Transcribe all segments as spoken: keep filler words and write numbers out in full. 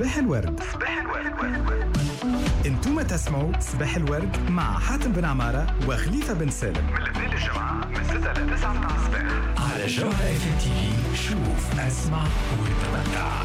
صباح الورد. صباح الورد. انتم تسمعوا صباح الورد مع حاتم بن عمارة وخليفة بن سالم من الاثنين للجمعة من ستة ل تسعة الصباح على جوهرة اف ام تي في. شوف اسمع وتمتع.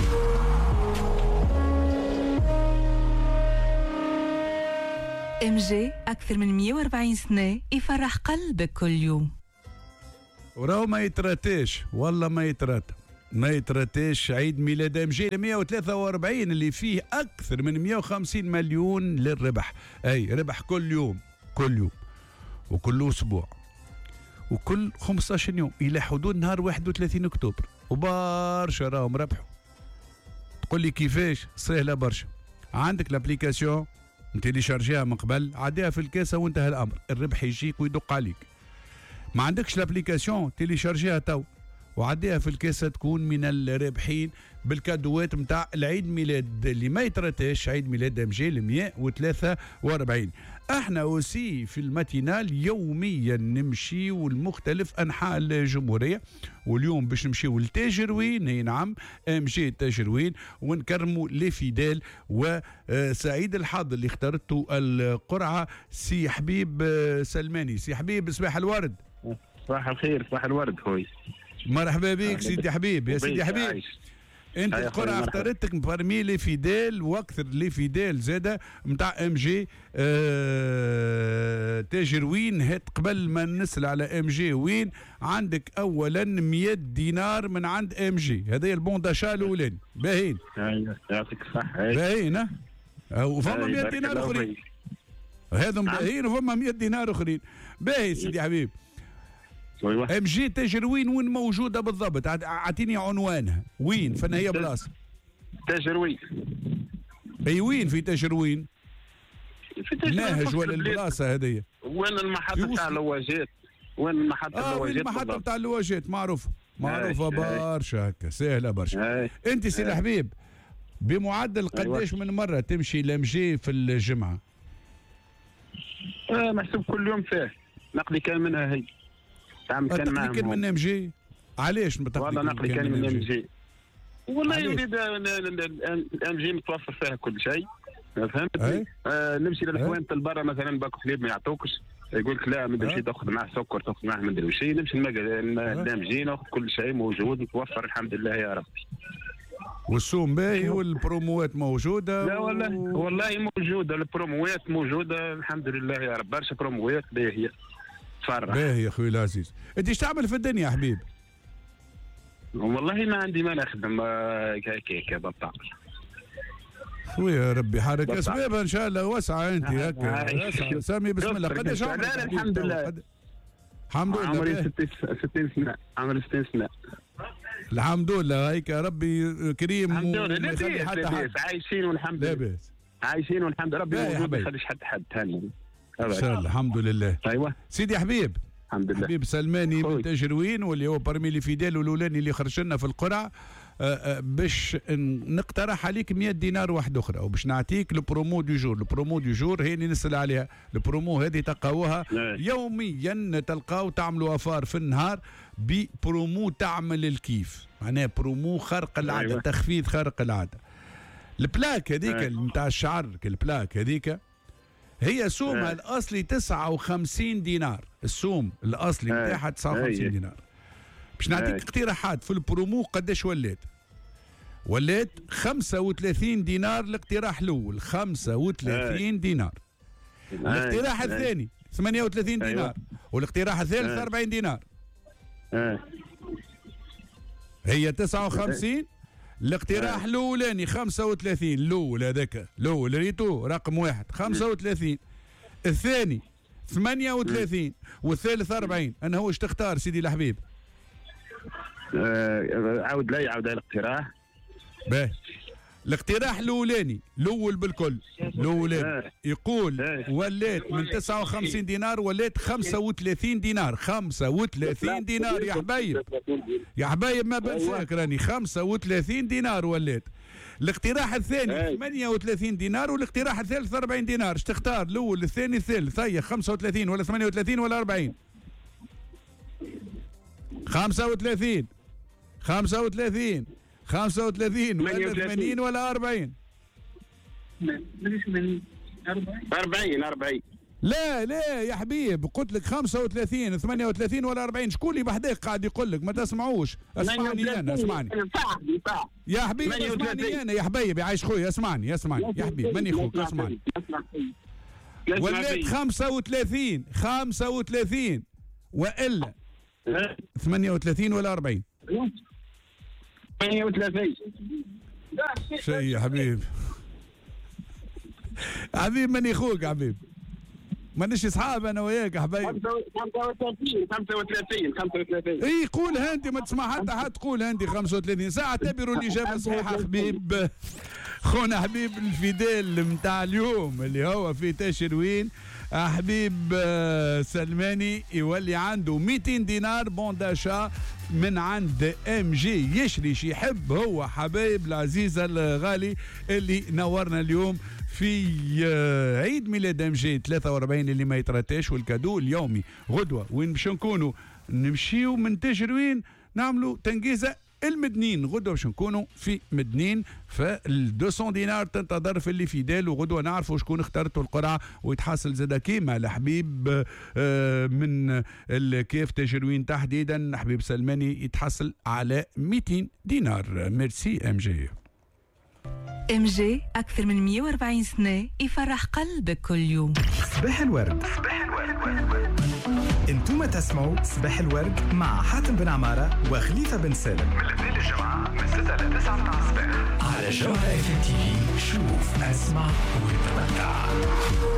ام جي اكثر من مية وأربعين سنة يفرح قلبك كل يوم. وراو ما يتراتيش والله ما يترات ما يتراتيش عيد ميلاد ام جي مية وثلاثة وأربعين اللي فيه اكثر من مية وخمسين مليون للربح. اي ربح كل يوم كل يوم وكل اسبوع وكل خمسة عشر يوم الى حدود نهار واحد وثلاثين اكتوبر وبرشا راهم ربحوا. تقول لي كيفاش؟ سهله برشا. عندك الابليكاسيون انت اللي شارجيها من قبل عديها في الكاسه وانتهى الامر، الربح يجيك ويدق عليك. ما عندكش الابليكاسيون تيلي شارجيها تو وعديها في الكاسه تكون من الرابحين بالكادوات نتاع العيد ميلاد اللي ما يترتاش، عيد ميلاد ام جي مية وثلاثة وأربعين. احنا اوسي في الماتينال يوميا نمشيو لمختلف انحاء الجمهوريه، واليوم باش نمشيو لتاجروين. اي نعم ام جي تاجروين ونكرموا لي فيدال وسعيد الحظ اللي اخترتوا القرعه سي حبيب سلماني. سي حبيب صباح الورد. صباح الخير. صباح الورد خوي. مرحبا بك سيدي حبيب. يا سيدي حبيب عايش. انت القرعه اختارتك برمي لي فيدال واكثر لي فيدال زاده نتاع ام جي اه تاجروين. هات قبل ما نسال على ام جي وين عندك اولا مية دينار من عند ام جي، هذا البون داشا الاولاني باهين. يعطيك الصحه. باهين وفما مية دينار اخرين هذم باهين وفما مية دينار اخرين. باهي سيدي حبيب. ام جي تاجروين وين موجوده بالضبط؟ اعطيني عنوانها وين فين هي بلاصه؟ تاجروين. اي وين في تاجروين؟ في تاجروين ناهج ولا البلاصه هذه؟ وين المحطه تاع اللواجات؟ وين المحطه اه اللواجات؟ وين المحطه تاع اللواجات؟ معروفه معروفه برشا هكا سهله برشا. انت سي الحبيب بمعدل قداش من مره تمشي لام جي في الجمعه؟ اه محسوب كل يوم فيه نقدي كان منها هي. تعمل كان معهم. كان من ام جي. علاش والله نقلي كان من ام جي. والله يريد الام جي متوفر فيها كل شيء. فهمتني؟ آه نمشي للحوانت البرا مثلا باكو حليب ما يعطوكش، يقول لك لا ما تمشي تاخذ معاه سكر تاخذ معاه ما ندري وش. نمشي الام جي ناخذ كل شيء موجود متوفر الحمد لله يا ربي. والسوم باهي والبروموات موجوده. لا والله والله موجوده البروموات موجوده الحمد لله يا رب. برشا بروموات باهيه تفرح. باهي يا اخوي العزيز. انت ايش تعمل في الدنيا يا حبيب؟ والله ما عندي ما نخدم هكاك بطال. خويا ربي حارك اسبابها ان شاء الله واسعه. انت هكا سامي بسم الله. قداش عمرك؟ لا الحمد لله قد... الحمد لله. عمري ستين سنه. عمري ستين سنه الحمد لله. هيك ربي كريم الحمد لله. لا بأس حتى حد. عايشين والحمد لله. لا بأس عايشين والحمد لله. ربي موجود ما يخليش حتى حد ثاني ان شاء الله. الحمد لله. ايوه سيدي حبيب. الحمد لله. حبيب سلماني من تاجروين واللي هو برمي لي فيدال الاولاني اللي خرج لنا في القرعه. باش نقترح عليك مية دينار واحده اخرى وباش نعطيك البرومو دو جور. البرومو دو جور هي اللي نسال عليها. البرومو هذه تلقاوها يوميا، تلقاو تعملوا افار في النهار ببرومو تعمل الكيف، معناها برومو خارق العاده. أيوة. تخفيض خارق العاده. البلاك هذيك نتاع الشعر البلاك هذيك هي سومها الاصلي تسعة وخمسين دينار. السوم الاصلي نتاعها تسعة وخمسين دينار. باش نعطيك اقتراحات في البرومو قداش ولات. ولات خمسة وثلاثين دينار الاقتراح الاول. خمسة وثلاثين دينار. الاقتراح الثاني ثمانية وثلاثين دينار. والاقتراح الثالث أربعين دينار. هي تسعة وخمسين. الاقتراح الاولاني خمسة وثلاثين. الاول هذاك الاول ريتو رقم واحد خمسة وثلاثين. الثاني ثمانية وثلاثين والثالث أربعين. انا هو ايش تختار سيدي الحبيب؟ آه عاود لي عاود الاقتراح. باهي. الاقتراح الاولاني الاول بالكل الاولاني يقول ولات من تسعة وخمسين دينار ولات خمسة وثلاثين دينار. خمسة وثلاثين دينار يا حبايب يا حبايب ما بنساك راني خمسة وثلاثين دينار ولات. الاقتراح الثاني ثمانية وثلاثين دينار والاقتراح الثالث أربعين دينار. ايش تختار؟ الاول الثاني الثالث. هيا خمسة وثلاثين ولا ثمانية وثلاثين ولا أربعين؟ خمسة وثلاثين. خمسة وثلاثين خمسة وثلاثين ولا ثمانين ولا أربعين؟ أربعين أربعين. لا لا يا حبيب، قلت لك خمسة وثلاثين ثمانية وثلاثين ولا أربعين. شكون اللي بحداك قاعد يقول لك؟ ما تسمعوش. اسمعني انا، اسمعني يا حبيب، اسمعني انا يا حبيبي، عايش خويا، اسمعني اسمعني يا حبيب، ماني خوك، اسمعني. وليت خمسة وثلاثين خمسة وثلاثين والا ثمانية وثلاثين ولا أربعين؟ ثمانية وثلاثين. شيء يا حبيب. حبيب ماني خوك حبيب، مانيش اصحاب انا وياك يا حبيبي. خمسة وثلاثين خمسة وثلاثين خمسة وثلاثين. اي قولها انت، ما تسمع حتى حد، قولها انت خمسة وثلاثين ساعه. اعتبروا الاجابه صحيحه حبيب. خونا حبيب الفيديل نتاع اليوم اللي هو في تشروين، حبيب سلماني يولي عنده مئتين دينار بون داشا من عند ام جي، يشري شي يحب هو حبايب العزيز الغالي اللي نورنا اليوم في عيد ميلاد ام جي ثلاثة وأربعين اللي ما يترتاش، والكادو اليومي غدوه وين باش نكونوا نمشيو من تجروين نعملوا تنقيزه المدنين. غدوه باش نكونوا في مدنين، فال مئتين دينار تنتظر في اللي في دال، وغدوه نعرفوا شكون اخترتوا القرعه ويتحصل زادا كيما الحبيب من الكيف تجروين تحديدا، حبيب سلماني يتحصل على مئتين دينار. ميرسي ام جي. ام جي اكثر من مئة وأربعين سنه يفرح قلبك كل يوم. صباح الورد. صباح الورد. انتم تسمعوا صباح الورد مع حاتم بن عماره وخليفه بن سالم من الاثنين للجمعه من ستة ل تسعة متاع الصباح على جوهرة اف ام تي في. شوف اسمع وتمتع.